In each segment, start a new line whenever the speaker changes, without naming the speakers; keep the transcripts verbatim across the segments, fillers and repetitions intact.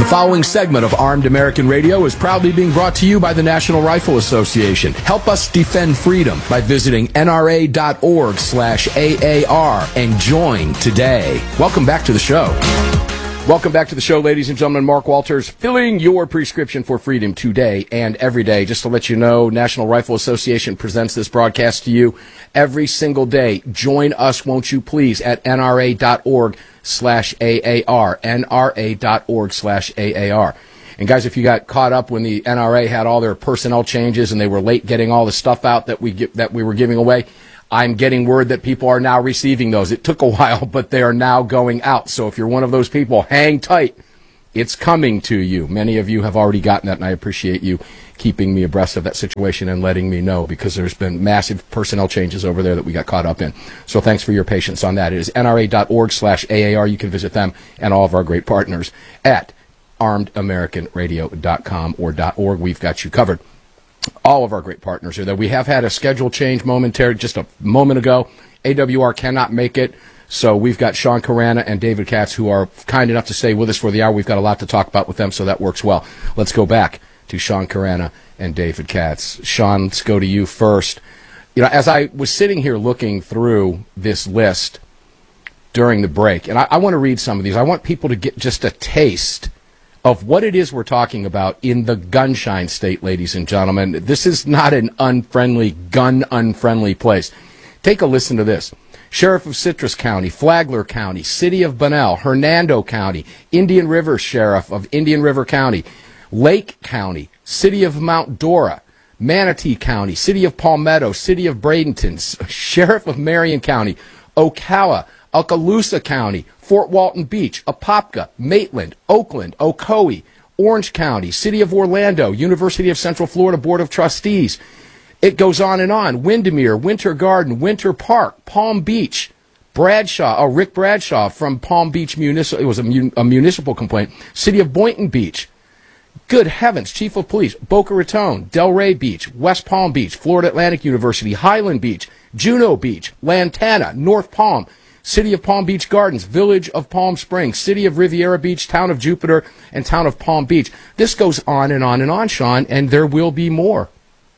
following segment of Armed American Radio is proudly being brought to you by the National Rifle Association. Help us defend freedom by visiting N R A dot org slash A A R and join today. Welcome back to the show. Welcome back to the show, ladies and gentlemen. Mark Walters, filling your prescription for freedom today and every day. Just to let you know, National Rifle Association presents this broadcast to you every single day. Join us, won't you please, at N R A dot org slash A A R, N R A dot org slash A A R. And guys, if you got caught up when the N R A had all their personnel changes and they were late getting all the stuff out that we get, that we were giving away, I'm getting word that people are now receiving those. It took a while, but they are now going out. So if you're one of those people, hang tight. It's coming to you. Many of you have already gotten that, and I appreciate you keeping me abreast of that situation and letting me know, because there's been massive personnel changes over there that we got caught up in. So thanks for your patience on that. It is N R A dot org slash A A R. You can visit them and all of our great partners at armed american radio dot com or .org. We've got you covered. All of our great partners are there. We have had a schedule change momentary just a moment ago. A W R cannot make it, so we've got Sean Carana and David Katz, who are kind enough to stay with us for the hour. We've got a lot to talk about with them, so that works well. Let's go back to Sean Carana and David Katz. Sean, let's go to you first. You know, as I was sitting here looking through this list during the break, and I, I want to read some of these. I want people to get just a taste of what it is we're talking about in the gunshine state, ladies and gentlemen. This is not an unfriendly, gun-unfriendly place. Take a listen to this. Sheriff of Citrus County, Flagler County, City of Bunnell, Hernando County, Indian River Sheriff of Indian River County, Lake County, City of Mount Dora, Manatee County, City of Palmetto, City of Bradenton, Sheriff of Marion County, Ocala, Okaloosa County, Fort Walton Beach, Apopka, Maitland, Oakland, Ocoee, Orange County, City of Orlando, University of Central Florida Board of Trustees. It goes on and on. Windermere, Winter Garden, Winter Park, Palm Beach, Bradshaw, oh, Rick Bradshaw from Palm Beach Municipal, it was a, mun- a municipal complaint. City of Boynton Beach. Good heavens, Chief of Police, Boca Raton, Delray Beach, West Palm Beach, Florida Atlantic University, Highland Beach, Juno Beach, Lantana, North Palm, City of Palm Beach Gardens, Village of Palm Springs, City of Riviera Beach, Town of Jupiter, and Town of Palm Beach. This goes on and on and on, Sean, and there will be more.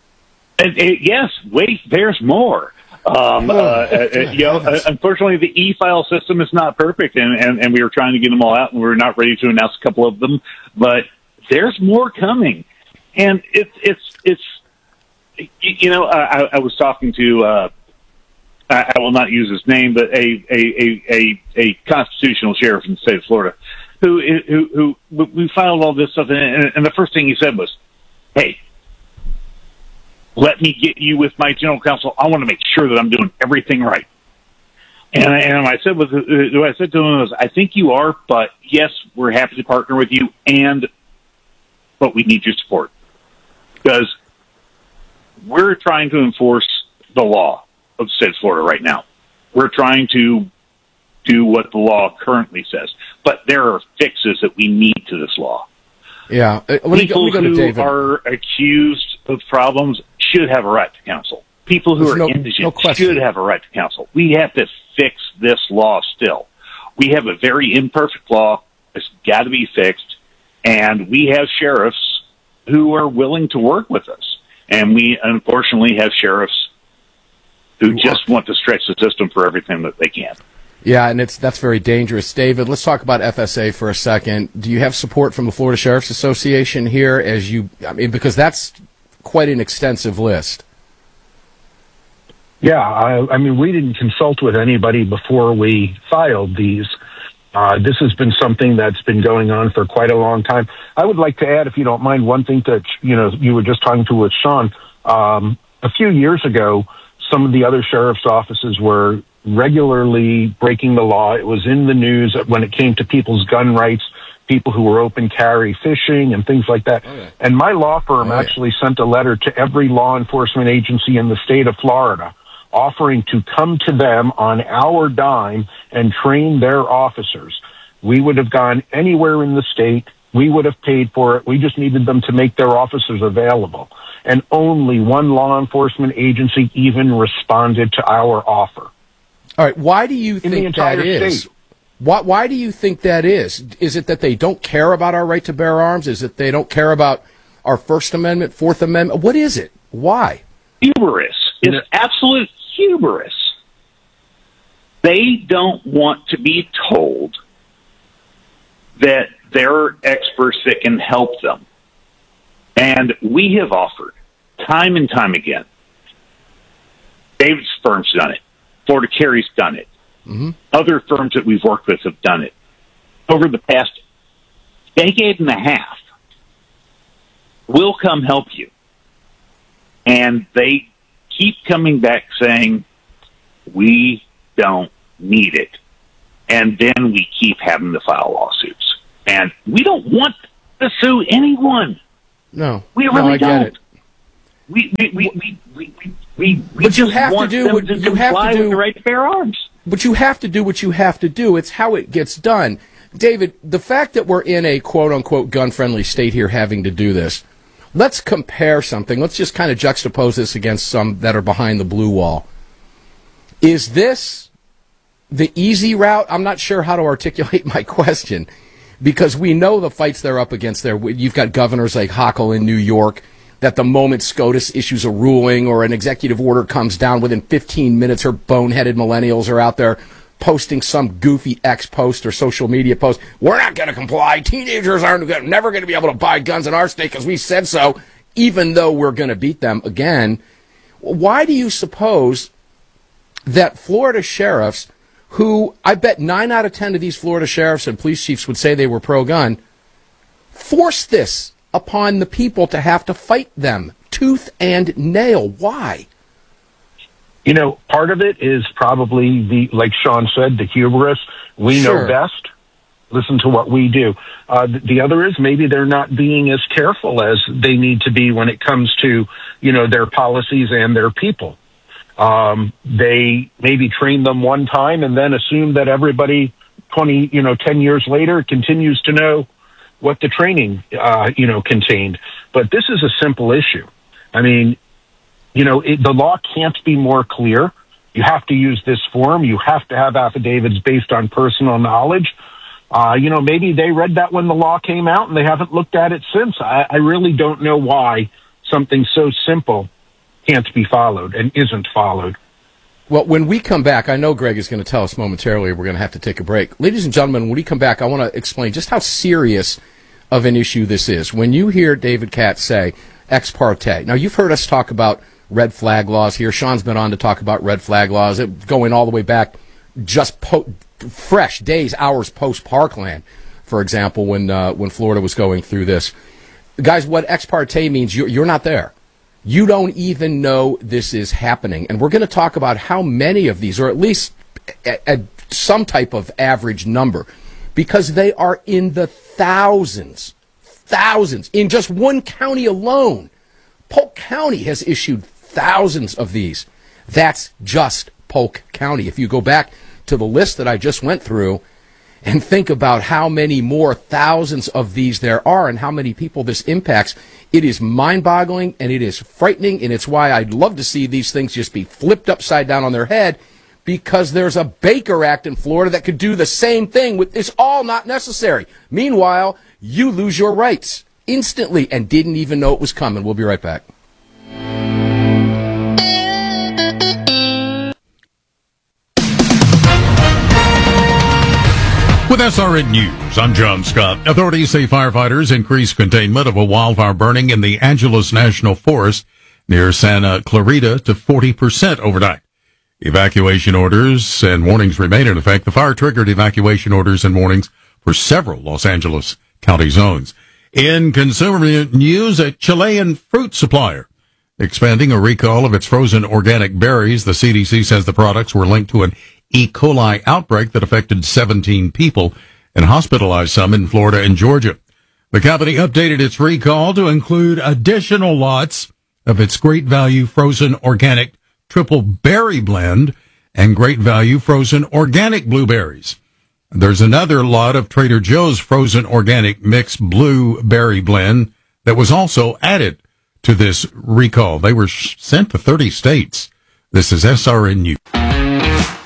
And, and, yes, wait, there's more. Um, uh, uh, you know, uh, unfortunately, the e-file system is not perfect, and, and, and we were trying to get them all out, and we were not ready to announce a couple of them, but there's more coming. And it's, it's, it's, you know, I, I was talking to, uh, I will not use his name, but a, a, a, a, a constitutional sheriff in the state of Florida who, who, who we filed all this stuff. And, and the first thing he said was, hey, let me get you with my general counsel. I want to make sure that I'm doing everything right. And, and I said, was, what I said to him was, I think you are, but yes, we're happy to partner with you, and, but we need your support because we're trying to enforce the law of the state of Florida right now. We're trying to do what the law currently says, but there are fixes that we need to this law.
Yeah, uh, let me
people
go, let me go to
who
David.
are accused of problems should have a right to counsel. People who
There's
are
no,
indigent
no
should have a right to counsel. We have to fix this law still. We have a very imperfect law. It's got to be fixed, and we have sheriffs who are willing to work with us, and we unfortunately have sheriffs who just want to stretch the system for everything that they can.
Yeah, and it's that's very dangerous. David, let's talk about F S A for a second. Do you have support from the Florida Sheriff's Association here as you, I mean, because that's quite an extensive list.
Yeah, I, I mean, we didn't consult with anybody before we filed these. Uh, this has been something that's been going on for quite a long time. I would like to add, if you don't mind, one thing that, you know, you were just talking to with Sean. Um, a few years ago, some of the other sheriff's offices were regularly breaking the law. It was in the news when it came to people's gun rights, people who were open carry fishing and things like that. Oh, yeah. And my law firm oh, yeah. actually sent a letter to every law enforcement agency in the state of Florida offering to come to them on our dime and train their officers. We would have gone anywhere in the state. We would have paid for it. We just needed them to make their officers available. And only one law enforcement agency even responded to our offer.
All right, why do you
in
think
the entire
that is?
State.
Why, why do you think that is? Is it that they don't care about our right to bear arms? Is it they don't care about our First Amendment, Fourth Amendment? What is it? Why?
Hubris. It's absolute hubris. They don't want to be told that there are experts that can help them. And we have offered time and time again. David's firm's done it. Florida Carry's done it. Mm-hmm. Other firms that we've worked with have done it. Over the past decade and a half, we'll come help you. And they keep coming back saying, we don't need it. And then we keep having to file lawsuits. And we don't want to sue anyone.
No.
We really
no, I
don't.
get it.
We, we, we, we, we, we, we, we
but you
just
have
want
to do
them
what
to
you have to do.
With the right to bear arms.
But you have to do what you have to do. It's how it gets done. David, the fact that we're in a quote-unquote gun-friendly state here having to do this, let's compare something. Let's just kind of juxtapose this against some that are behind the blue wall. Is this the easy route? I'm not sure how to articulate my question, because we know the fights they're up against there. You've got governors like Hochul in New York, that the moment SCOTUS issues a ruling or an executive order comes down, within fifteen minutes, her boneheaded millennials are out there posting some goofy X post or social media post. We're not going to comply. Teenagers aren't never going to be able to buy guns in our state because we said so, even though we're going to beat them again. Why do you suppose that Florida sheriffs, who I bet nine out of ten of these Florida sheriffs and police chiefs would say they were pro-gun, force this upon the people to have to fight them tooth and nail? Why?
You know, part of it is probably the, like Sean said, the hubris. We
Sure.
know best. Listen to what we do. Uh, the, the other is maybe they're not being as careful as they need to be when it comes to, you know, their policies and their people. Um, they maybe train them one time and then assume that everybody twenty, you know, ten years later continues to know what the training, uh, you know, contained. But this is a simple issue. I mean, you know, it, the law can't be more clear. You have to use this form. You have to have affidavits based on personal knowledge. Uh, you know, maybe they read that when the law came out and they haven't looked at it since. I, I really don't know why something so simple can't be followed and isn't followed.
Well, when we come back, I know Greg is going to tell us momentarily we're going to have to take a break. Ladies and gentlemen, when we come back, I want to explain just how serious of an issue this is. When you hear David Katz say ex parte, now you've heard us talk about red flag laws here. Sean's been on to talk about red flag laws, it, going all the way back just po- fresh days, hours post Parkland, for example, when uh, when Florida was going through this. Guys, what ex parte means, you're, you're not there. You don't even know this is happening. And we're going to talk about how many of these, or at least at, at some type of average number, because they are in the thousands, thousands. In just one county alone, Polk County has issued thousands of these. That's just Polk County. If you go back to the list that I just went through and think about how many more thousands of these there are and how many people this impacts, it is mind-boggling and it is frightening, and it's why I'd love to see these things just be flipped upside down on their head, because there's a Baker Act in Florida that could do the same thing. With it's all not necessary. Meanwhile, you lose your rights instantly and didn't even know it was coming. We'll be right back.
With S R N News, I'm John Scott. Authorities say firefighters increased containment of a wildfire burning in the Angeles National Forest near Santa Clarita to forty percent overnight. Evacuation orders and warnings remain in effect. The fire triggered evacuation orders and warnings for several Los Angeles County zones. In consumer news, a Chilean fruit supplier expanding a recall of its frozen organic berries. The C D C says the products were linked to an E. coli outbreak that affected seventeen people and hospitalized some in Florida and Georgia. The company updated its recall to include additional lots of its Great Value frozen organic triple berry blend and Great Value frozen organic blueberries. There's another lot of Trader Joe's frozen organic mixed blueberry blend that was also added to this recall. They were sent to thirty states. This is S R N News.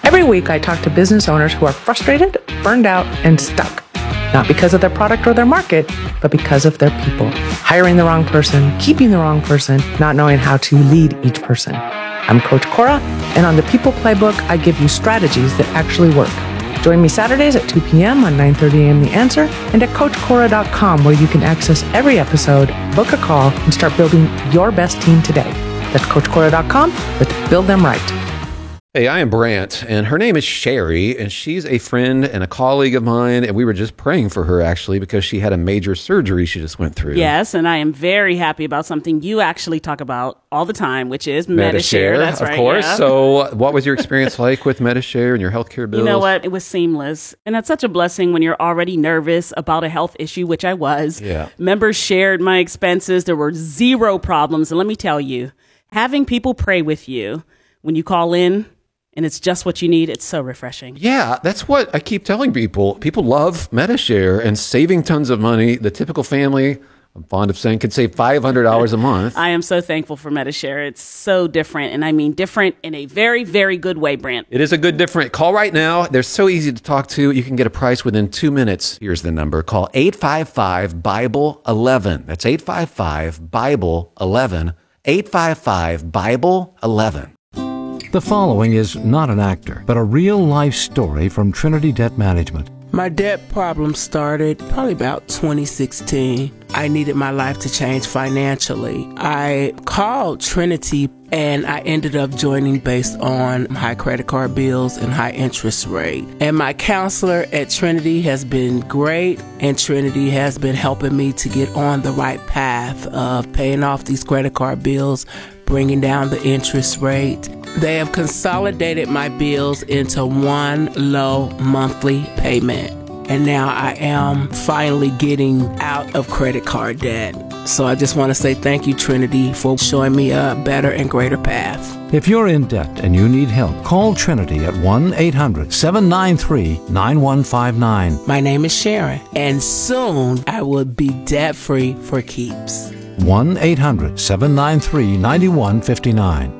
Every week, I talk to business owners who are frustrated, burned out, and stuck. Not because of their product or their market, but because of their people. Hiring the wrong person, keeping the wrong person, not knowing how to lead each person. I'm Coach Cora, and on the People Playbook, I give you strategies that actually work. Join me Saturdays at two p.m. on nine thirty a.m. The Answer and at coach cora dot com, where you can access every episode, book a call, and start building your best team today. That's coach cora dot com. Let's build them right.
Hey, I am Brant, and her name is Sherry, and she's a friend and a colleague of mine, and we were just praying for her, actually, because she had a major surgery she just went through.
Yes, and I am very happy about something you actually talk about all the time, which is Medi-Share. That's
of
right,
course.
yeah.
So what was your experience like with Medi-Share and your healthcare bills?
You know what? It was seamless. And that's such a blessing when you're already nervous about a health issue, which I was.
Yeah.
Members shared my expenses. There were zero problems. And let me tell you, having people pray with you when you call in, and it's just what you need, it's so refreshing.
Yeah, that's what I keep telling people. People love Medi-Share and saving tons of money. The typical family, I'm fond of saying, could save five hundred dollars a month.
I am so thankful for Medi-Share. It's so different, and I mean different in a very, very good way, Brant.
It is a good different. Call right now. They're so easy to talk to. You can get a price within two minutes. Here's the number. Call eight five five, Bible eleven. That's eight five five, Bible eleven. eight five five, Bible eleven.
The following is not an actor, but a real-life story from Trinity Debt Management.
My debt problem started probably about twenty sixteen. I needed my life to change financially. I called Trinity and I ended up joining based on high credit card bills and high interest rate. And my counselor at Trinity has been great, and Trinity has been helping me to get on the right path of paying off these credit card bills, bringing down the interest rate. They have consolidated my bills into one low monthly payment. And now I am finally getting out of credit card debt. So I just want to say thank you, Trinity, for showing me a better and greater path.
If you're in debt and you need help, call Trinity at one eight hundred, seven nine three, nine one five nine.
My name is Sharon, and soon I will be debt-free for keeps.
one eight hundred, seven nine three, nine one five nine.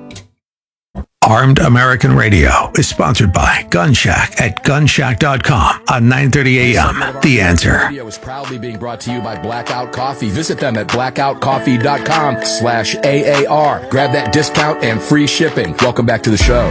Armed American Radio is sponsored by Gun Shack at gun shack dot com on nine thirty a.m. The Answer.
Radio is proudly being brought to you by Blackout Coffee. Visit them at blackout coffee dot com slash A A R. Grab that discount and free shipping. Welcome back to the show.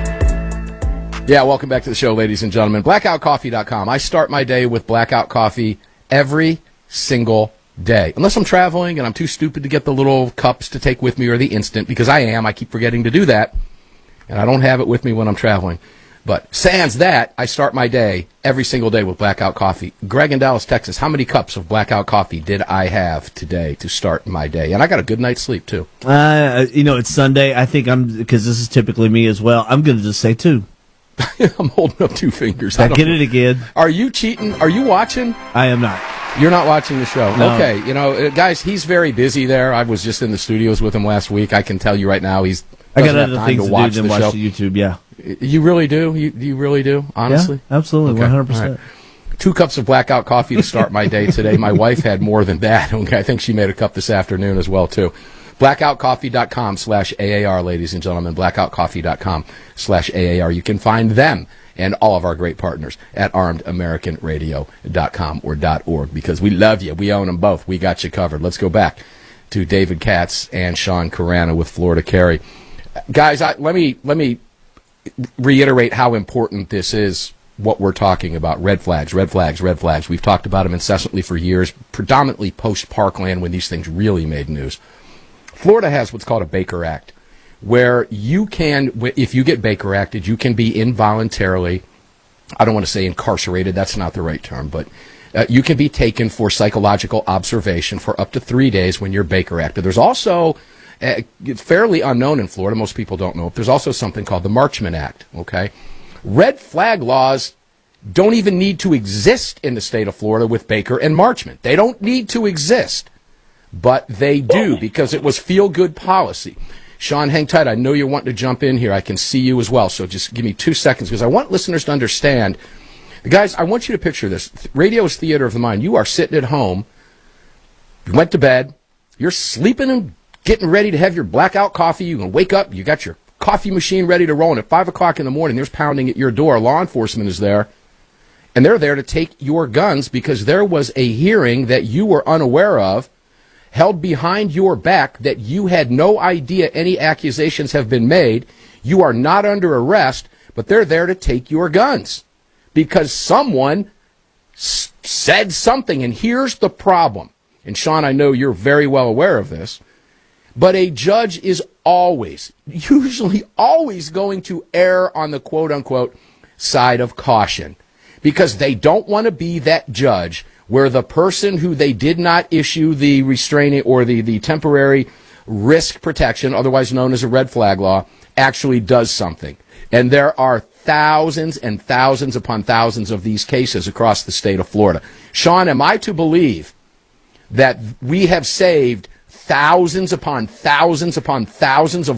Yeah, welcome back to the show, ladies and gentlemen. blackout coffee dot com. I start my day with Blackout Coffee every single day. Unless I'm traveling and I'm too stupid to get the little cups to take with me or the instant, because I am. I keep forgetting to do that. And I don't have it with me when I'm traveling. But sans that, I start my day every single day with Blackout Coffee. Greg in Dallas, Texas, how many cups of Blackout Coffee did I have today to start my day? And I got a good night's sleep, too.
Uh, you know, it's Sunday. I think I'm, because this is typically me as well, I'm going to just say two.
I'm holding up two fingers.
I, I get it again.
Are you cheating? Are you watching?
I am not.
You're not watching the show?
No.
Okay. You know, guys, he's very busy there. I was just in the studios with him last week. I can tell you right now he's
I got other things to, to do than watch show. the YouTube, yeah.
You really do? You, you really do, honestly?
Yeah, absolutely, okay. one hundred percent.
Right. Two cups of Blackout Coffee to start my day today. My wife had more than that. Okay, I think she made a cup this afternoon as well, too. blackout coffee dot com slash A A R, ladies and gentlemen. blackout coffee dot com slash A A R. You can find them and all of our great partners at armed american radio dot com or .org, because we love you. We own them both. We got you covered. Let's go back to David Katz and Sean Carana with Florida Carry. Guys, I, let me let me reiterate how important this is, what we're talking about. Red flags, red flags, red flags. We've talked about them incessantly for years, predominantly post-Parkland when these things really made news. Florida has what's called a Baker Act, where you can, if you get Baker Acted, you can be involuntarily, I don't want to say incarcerated, that's not the right term, but uh, you can be taken for psychological observation for up to three days when you're Baker Acted. There's also, uh, it's fairly unknown in Florida, most people don't know it, there's also something called the Marchman Act, okay? Red flag laws don't even need to exist in the state of Florida with Baker and Marchman. They don't need to exist, but they do because it was feel-good policy. Sean, hang tight. I know you're wanting to jump in here. I can see you as well, so just give me two seconds because I want listeners to understand. Guys, I want you to picture this. Radio is theater of the mind. You are sitting at home. You went to bed. You're sleeping and getting ready to have your Blackout coffee. You can wake up. You got your coffee machine ready to roll, and at five o'clock in the morning, there's pounding at your door. Law enforcement is there, and they're there to take your guns because there was a hearing that you were unaware of, held behind your back, that you had no idea any accusations have been made. You are not under arrest, but they're there to take your guns because someone s- said something. And here's the problem. And Sean, I know you're very well aware of this, but a judge is always, usually always going to err on the quote-unquote side of caution because they don't want to be that judge where the person who they did not issue the restraining or the, the temporary risk protection, otherwise known as a red flag law, actually does something. And there are thousands and thousands upon thousands of these cases across the state of Florida. Sean, am I to believe that we have saved thousands upon thousands upon thousands of